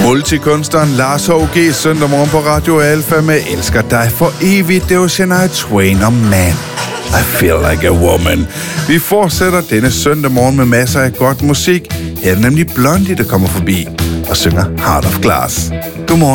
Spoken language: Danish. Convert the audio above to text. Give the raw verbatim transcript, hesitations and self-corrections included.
Multikunstneren Lars H G søndag morgen på Radio Alfa med Elsker dig for evigt. Det var Shania Twain og Man, I Feel Like a Woman. Vi fortsætter denne søndag morgen med masser af godt musik. Her er nemlig Blondie, der kommer forbi og synger Heart of Glass. Godmorgen.